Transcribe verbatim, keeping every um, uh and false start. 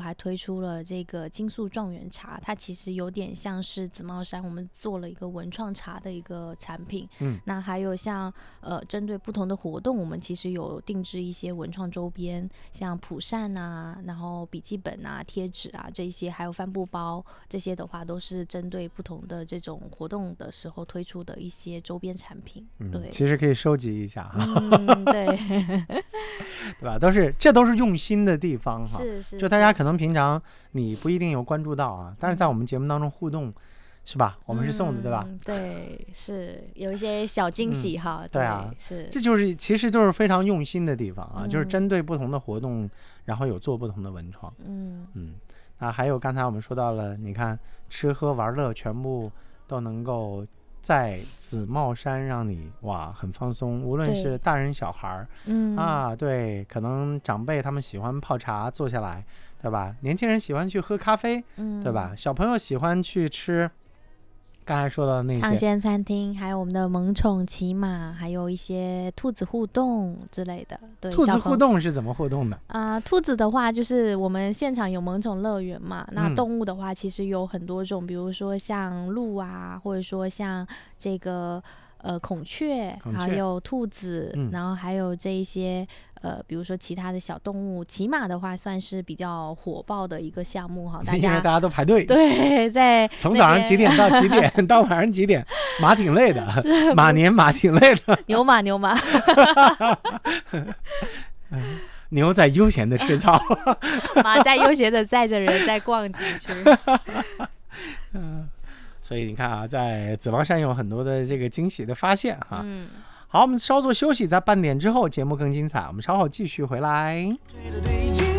还推出了这个金粟状元茶，它其实有点像是紫茂山我们做了一个文创茶的一个产品。 嗯， 那还有像呃针对不同的活动，我们其实有定制一些文创周边，像蒲扇啊，然后笔记本啊、贴纸啊这些，还有帆布包，这些的话都是针对不同的这种活动的时候推出的一些周边产品。 嗯， 对， 其实可以收集一下哈。 嗯，对， 对吧？都是这都是用心的地方哈。 是是， 就大家可能平常你不一定有关注到啊，但是在我们节目当中互动，是吧？我们是送的，对吧？ 嗯，对，是有一些小惊喜哈。 嗯、对啊， 是， 这就是其实都是非常用心的地方啊， 嗯、 就是针对不同的活动，然后有做不同的文创。 嗯嗯，那还有刚才我们说到了，你看吃喝玩乐全部都能够在紫茂山让你哇很放松，无论是大人小孩嗯啊，对，可能长辈他们喜欢泡茶坐下来，对吧？年轻人喜欢去喝咖啡， 嗯， 对吧？小朋友喜欢去吃刚才说到的那些尝鲜餐厅，还有我们的萌宠骑马，还有一些兔子互动之类的。对， 兔子互动是怎么互动的啊、呃？兔子的话，就是我们现场有萌宠乐园嘛。那嗯、 动物的话，其实有很多种，比如说像鹿啊，或者说像这个呃孔雀， 孔雀还有兔子， 嗯、 然后还有这一些。呃，比如说其他的小动物，骑马的话算是比较火爆的一个项目哈，大家因为大家都排队。 对，在从早上几点到几点，到晚上几点，马挺累的，马年马挺累的， 牛马牛马， 牛在悠闲的吃草， 马在悠闲的载着人在逛景区。 嗯，所以你看啊，在紫茂山有很多的这个惊喜的发现哈。 嗯。 好，我们稍作休息，在半点之后节目更精彩，我们稍后继续回来。